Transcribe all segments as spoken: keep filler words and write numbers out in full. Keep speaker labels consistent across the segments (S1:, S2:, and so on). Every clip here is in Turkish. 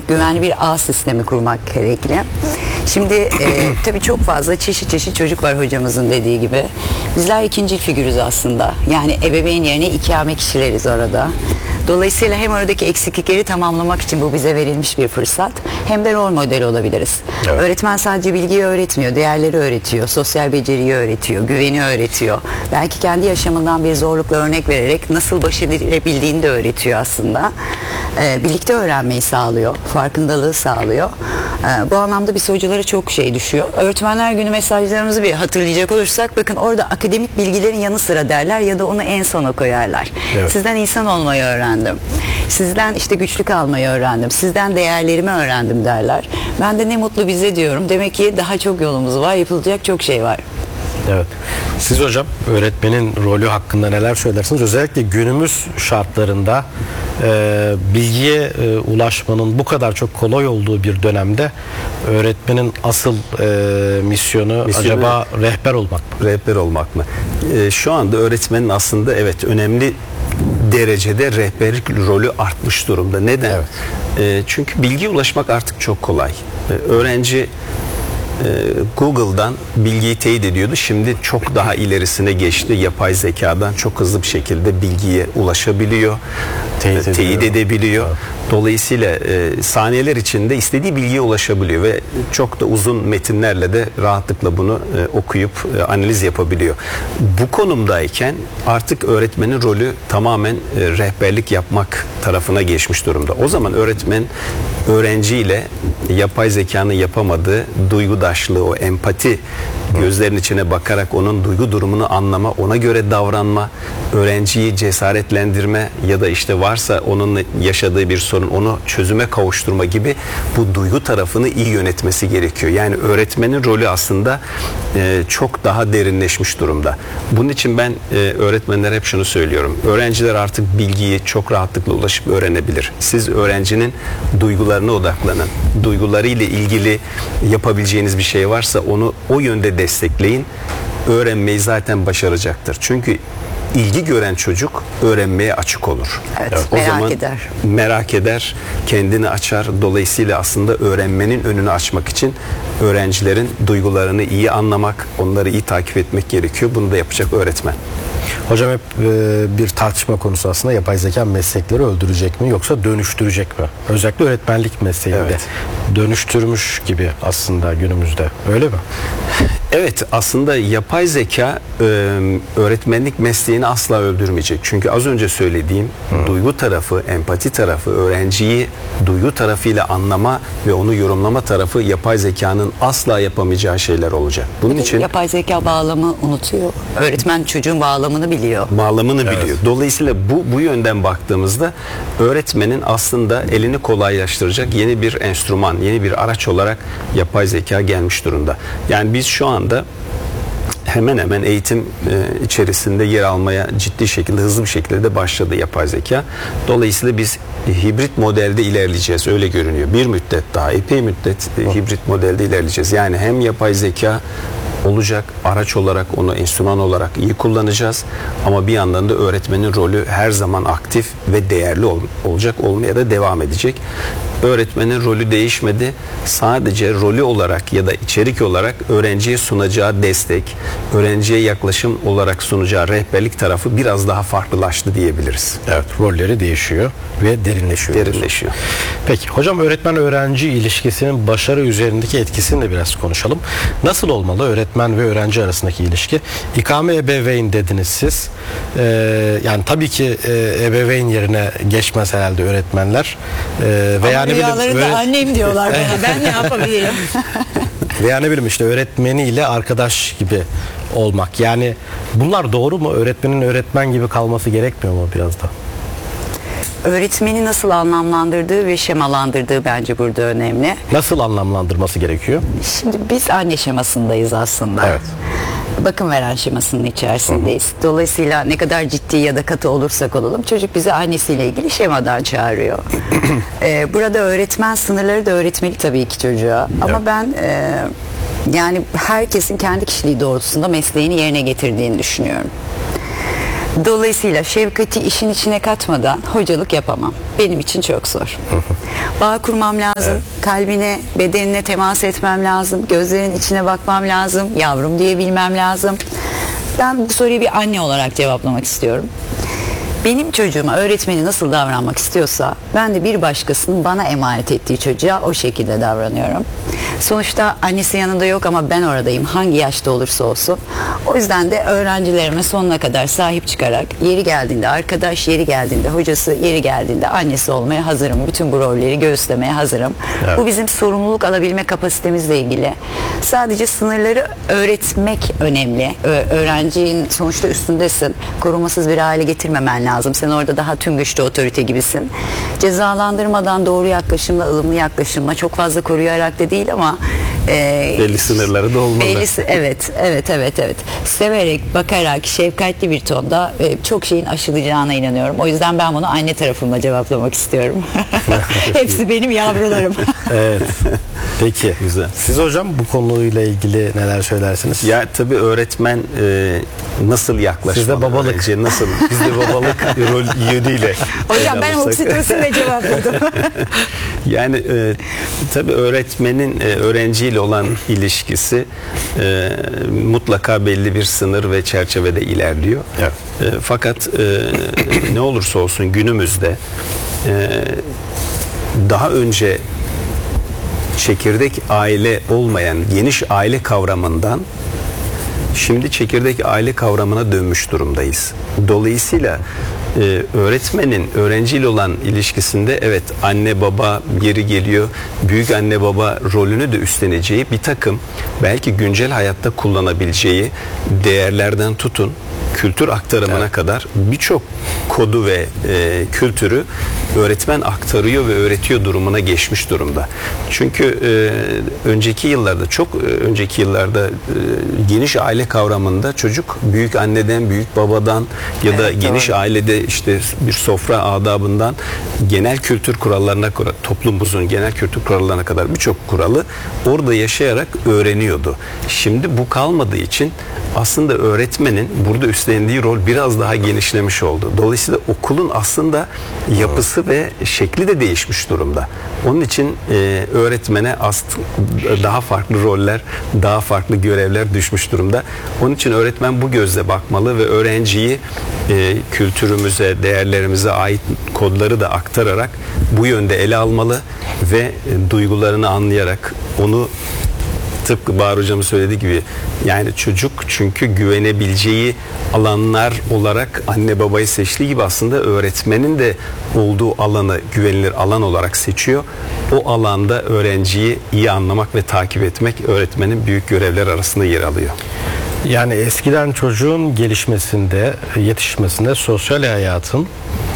S1: güvenli bir ağ sistemi kurmak gerekli. Şimdi e, tabii çok fazla çeşit çeşit çocuk var hocamızın dediği gibi. Bizler ikinci figürüz aslında. Yani ebeveyn yerine ikame kişileriz orada. Dolayısıyla hem oradaki eksiklikleri tamamlamak için bu bize verilmiş bir fırsat, hem de rol modeli olabiliriz. Evet. Öğretmen sadece bilgiyi öğretmiyor, değerleri öğretiyor, sosyal beceriyi öğretiyor, güveni öğretiyor. Belki kendi yaşamından bir zorlukla örnek vererek nasıl baş edilebildiğini de öğretiyor aslında. Ee, birlikte öğrenmeyi sağlıyor, farkındalığı sağlıyor. Ee, bu anlamda biz hocalara çok şey düşüyor. Öğretmenler Günü mesajlarımızı bir hatırlayacak olursak, bakın orada akademik bilgilerin yanı sıra derler ya da onu en sona koyarlar. Evet. Sizden insan olmayı öğrendim. Sizden işte güçlük almayı öğrendim. Sizden değerlerimi öğrendim derler. Ben de ne mutlu bize diyorum. Demek ki daha çok yolumuz var. Yapılacak çok şey var.
S2: Evet. Siz hocam öğretmenin rolü hakkında neler söylersiniz? Özellikle günümüz şartlarında e, bilgiye e, ulaşmanın bu kadar çok kolay olduğu bir dönemde öğretmenin asıl e, misyonu, misyonu acaba rehber olmak mı?
S3: Rehber olmak mı? E, şu anda öğretmenin aslında evet önemli derecede rehberlik rolü artmış durumda. Neden? Evet. E, çünkü bilgiye ulaşmak artık çok kolay. E, öğrenci e, Google'dan bilgiyi teyit ediyordu. Şimdi çok daha ilerisine geçti. Yapay zekadan çok hızlı bir şekilde bilgiye ulaşabiliyor. Teyit, e, teyit edebiliyor. Evet. Dolayısıyla e, saniyeler içinde istediği bilgiye ulaşabiliyor ve çok da uzun metinlerle de rahatlıkla bunu e, okuyup e, analiz yapabiliyor. Bu konumdayken artık öğretmenin rolü tamamen e, rehberlik yapmak tarafına geçmiş durumda. O zaman öğretmen öğrenciyle yapay zekanın yapamadığı duygudaşlığı, o empati, gözlerin içine bakarak onun duygu durumunu anlama, ona göre davranma, öğrenciyi cesaretlendirme ya da işte varsa onunla yaşadığı bir sorun onu çözüme kavuşturma gibi bu duygu tarafını iyi yönetmesi gerekiyor. Yani öğretmenin rolü aslında e, çok daha derinleşmiş durumda. Bunun için ben e, öğretmenlere hep şunu söylüyorum. Öğrenciler artık bilgiyi çok rahatlıkla ulaşıp öğrenebilir. Siz öğrencinin duygularına odaklanın. Duygularıyla ilgili yapabileceğiniz bir şey varsa onu o yönde destekleyin. Öğrenmeyi zaten başaracaktır. Çünkü ilgi gören çocuk öğrenmeye açık olur.
S1: Evet, evet. O merak zaman eder.
S3: Merak eder, kendini açar. Dolayısıyla aslında öğrenmenin önünü açmak için öğrencilerin duygularını iyi anlamak, onları iyi takip etmek gerekiyor. Bunu da yapacak öğretmen.
S2: Hocam hep e, bir tartışma konusu aslında, yapay zeka meslekleri öldürecek mi yoksa dönüştürecek mi? Özellikle öğretmenlik mesleğinde evet. dönüştürmüş gibi aslında günümüzde, öyle mi?
S3: Evet, aslında yapay zeka e, öğretmenlik mesleğini asla öldürmeyecek. Çünkü az önce söylediğim Hı. duygu tarafı, empati tarafı, öğrenciyi duygu tarafıyla anlama ve onu yorumlama tarafı yapay zekanın asla yapamayacağı şeyler olacak. Bunun
S1: Peki,
S3: için
S1: yapay zeka bağlamı unutuyor. Öğretmen çocuğun bağlamını biliyor.
S3: Bağlamını
S2: evet.
S3: biliyor. Dolayısıyla bu bu yönden baktığımızda öğretmenin aslında elini kolaylaştıracak yeni bir enstrüman, yeni bir araç olarak yapay zeka gelmiş durumda. Yani biz şu anda hemen hemen eğitim e, içerisinde yer almaya ciddi şekilde, hızlı bir şekilde de başladı yapay zeka. Dolayısıyla biz e, hibrit modelde ilerleyeceğiz, öyle görünüyor. Bir müddet daha, epey müddet e, hibrit modelde ilerleyeceğiz. Yani hem yapay zeka olacak, araç olarak onu enstrüman olarak iyi kullanacağız ama bir yandan da öğretmenin rolü her zaman aktif ve değerli ol, olacak, olmaya da devam edecek. Öğretmenin rolü değişmedi. Sadece rolü olarak ya da içerik olarak öğrenciye sunacağı destek, öğrenciye yaklaşım olarak sunacağı rehberlik tarafı biraz daha farklılaştı diyebiliriz.
S2: Evet, rolleri değişiyor ve derinleşiyor.
S3: Derinleşiyor.
S2: Peki hocam, öğretmen-öğrenci ilişkisinin başarı üzerindeki etkisini de biraz konuşalım. Nasıl olmalı öğretmen ve öğrenci arasındaki ilişki? İkame ebeveyn dediniz siz. Ee, yani tabii ki e, ebeveyn yerine geçmez herhalde öğretmenler. Ee, ve yani
S1: rüyalarında öğret... annem diyorlar bana. Ben ne yapabilirim?
S2: Veya ne bileyim işte öğretmeniyle arkadaş gibi olmak. Yani bunlar doğru mu? Öğretmenin öğretmen gibi kalması gerekmiyor mu biraz da?
S1: Öğretmeni nasıl anlamlandırdığı ve şemalandırdığı bence burada önemli.
S2: Nasıl anlamlandırması gerekiyor?
S1: Şimdi biz anne şemasındayız aslında.
S2: Evet.
S1: Bakım veren şemasının içerisindeyiz. Hı hı. Dolayısıyla ne kadar ciddi ya da katı olursak olalım, çocuk bizi annesiyle ilgili şemadan çağırıyor. ee, burada öğretmen sınırları da öğretmeli tabii ki çocuğa. Evet. Ama ben e, yani herkesin kendi kişiliği doğrultusunda mesleğini yerine getirdiğini düşünüyorum. Dolayısıyla şefkati işin içine katmadan hocalık yapamam. Benim için çok zor. Bağ kurmam lazım. Evet. Kalbine, bedenine temas etmem lazım. Gözlerin içine bakmam lazım. Yavrum diyebilmem lazım. Ben bu soruyu bir anne olarak cevaplamak istiyorum. Benim çocuğuma öğretmeni nasıl davranmak istiyorsa ben de bir başkasının bana emanet ettiği çocuğa o şekilde davranıyorum. Sonuçta annesi yanında yok ama ben oradayım, hangi yaşta olursa olsun. O yüzden de öğrencilerime sonuna kadar sahip çıkarak yeri geldiğinde arkadaş, yeri geldiğinde hocası, yeri geldiğinde annesi olmaya hazırım. Bütün bu rolleri göğüslemeye hazırım. Evet. Bu bizim sorumluluk alabilme kapasitemizle ilgili. Sadece sınırları öğretmek önemli. Öğrencinin sonuçta üstündesin. Korumasız bir hale getirmemen lazım. Sen orada daha tüm güçlü otorite gibisin. Cezalandırmadan doğru yaklaşımla, ılımlı yaklaşımla, çok fazla koruyarak da değil ama
S3: e, belli sınırları da olmalı.
S1: Belli, evet, evet, evet, evet. Severek, bakarak, şefkatli bir tonda e, çok şeyin aşılacağına inanıyorum. O yüzden ben bunu anne tarafımla cevaplamak istiyorum. Hepsi benim yavrularım.
S2: Evet. Peki. Güzel. Siz hocam bu konuyla ilgili neler söylersiniz?
S3: Ya tabii öğretmen e, nasıl yaklaşmalı?
S2: Sizde babalık.
S3: Önce nasıl? Bizde babalık rol yönüyle.
S1: Hocam ben oksitosinle cevapladım.
S3: Yani e, tabii öğretmenin e, öğrenciyle olan ilişkisi e, mutlaka belli bir sınır ve çerçevede ilerliyor. Evet. E, fakat e, ne olursa olsun günümüzde e, daha önce çekirdek aile olmayan geniş aile kavramından şimdi çekirdek aile kavramına dönmüş durumdayız. Dolayısıyla e, öğretmenin öğrenciyle olan ilişkisinde evet anne baba yeri geliyor, büyük anne baba rolünü de üstleneceği bir takım belki güncel hayatta kullanabileceği değerlerden tutun kültür aktarımına evet. kadar birçok kodu ve e, kültürü öğretmen aktarıyor ve öğretiyor durumuna geçmiş durumda. Çünkü e, önceki yıllarda çok e, önceki yıllarda e, geniş aile kavramında çocuk büyük anneden, büyük babadan ya da evet, geniş doğru. ailede işte bir sofra adabından genel kültür kurallarına, toplumumuzun genel kültür kurallarına kadar birçok kuralı orada yaşayarak öğreniyordu. Şimdi bu kalmadığı için aslında öğretmenin burada üstlendiği rol biraz daha genişlemiş oldu. Dolayısıyla okulun aslında yapısı ve şekli de değişmiş durumda. Onun için e, öğretmene ast daha farklı roller, daha farklı görevler düşmüş durumda. Onun için öğretmen bu gözle bakmalı ve öğrenciyi e, kültürümüze, değerlerimize ait kodları da aktararak bu yönde ele almalı ve e, duygularını anlayarak onu tıpkı Bahar Hocam'ın söylediği gibi yani çocuk çünkü güvenebileceği alanlar olarak anne babayı seçtiği gibi aslında öğretmenin de olduğu alanı güvenilir alan olarak seçiyor. O alanda öğrenciyi iyi anlamak ve takip etmek öğretmenin büyük görevler arasında yer alıyor.
S2: Yani eskiden çocuğun gelişmesinde, yetişmesinde sosyal hayatın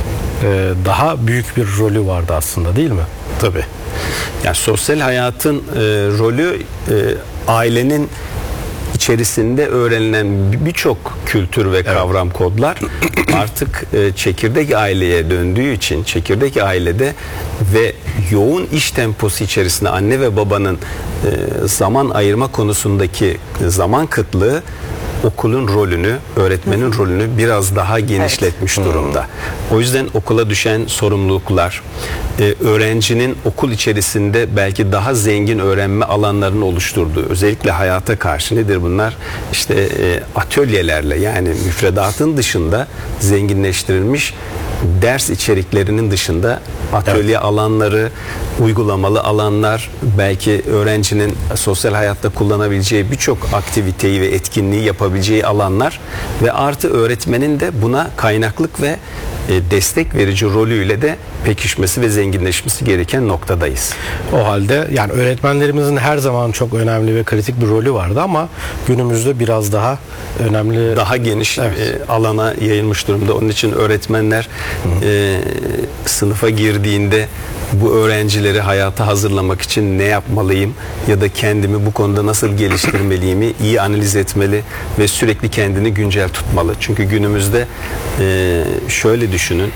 S2: e, daha büyük bir rolü vardı aslında değil mi?
S3: Tabii. Yani sosyal hayatın e, rolü e, ailenin içerisinde öğrenilen birçok kültür ve kavram evet. kodlar artık e, çekirdek aileye döndüğü için çekirdek ailede ve yoğun iş temposu içerisinde anne ve babanın e, zaman ayırma konusundaki zaman kıtlığı okulun rolünü, öğretmenin Hı. rolünü biraz daha genişletmiş evet. durumda. O yüzden okula düşen sorumluluklar, e, öğrencinin okul içerisinde belki daha zengin öğrenme alanlarını oluşturduğu, özellikle hayata karşı nedir bunlar? İşte e, atölyelerle yani müfredatın dışında zenginleştirilmiş ders içeriklerinin dışında atölye evet. alanları, uygulamalı alanlar, belki öğrencinin sosyal hayatta kullanabileceği birçok aktiviteyi ve etkinliği yapabileceği alanlar ve artı öğretmenin de buna kaynaklık ve e, destek verici rolüyle de pekişmesi ve zenginleşmesi gereken noktadayız.
S2: O halde yani öğretmenlerimizin her zaman çok önemli ve kritik bir rolü vardı ama günümüzde biraz daha önemli,
S3: daha geniş evet. e, alana yayılmış durumda. Onun için öğretmenler e, sınıfa girdiğinde bu öğrencileri hayata hazırlamak için ne yapmalıyım ya da kendimi bu konuda nasıl geliştirmeliyimi iyi analiz etmeli ve sürekli kendini güncel tutmalı. Çünkü günümüzde e, şöyle düşünün,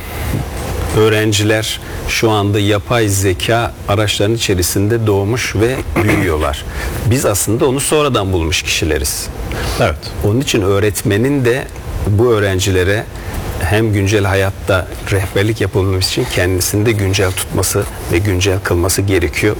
S3: öğrenciler şu anda yapay zeka araçlarının içerisinde doğmuş ve büyüyorlar. Biz aslında onu sonradan bulmuş kişileriz.
S2: Evet.
S3: Onun için öğretmenin de bu öğrencilere hem güncel hayatta rehberlik yapılması için kendisini de güncel tutması ve güncel kılması gerekiyor.